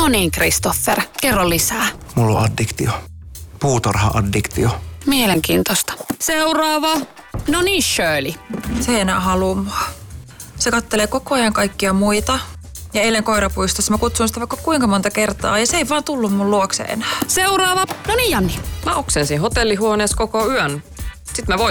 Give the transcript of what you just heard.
No niin, Christopher, kerro lisää. Mulla on addiktio. Puutarha-addiktio. Mielenkiintoista. Seuraava. No niin, Shirley. Se ei enää halua mua. Se kattelee koko ajan kaikkia muita. Ja eilen koirapuistossa mä kutsuin sitä vaikka kuinka monta kertaa ja se ei vaan tullut mun luokse enää. Seuraava. No niin, Janni. Mä oksensin hotellihuoneessa koko yön. Sitten mä